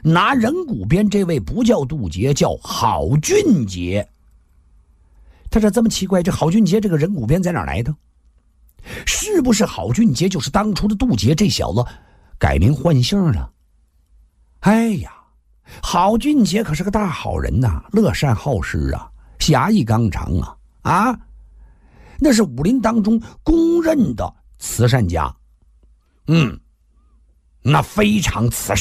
拿人骨边这位不叫杜杰，叫郝俊杰。他说这么奇怪，这郝俊杰这个人骨边在哪儿来的？是不是郝俊杰就是当初的杜杰这小子改名换姓了？哎呀，郝俊杰可是个大好人呐，乐善好施啊，侠义刚长啊，那是武林当中公认的慈善家。那非常慈善。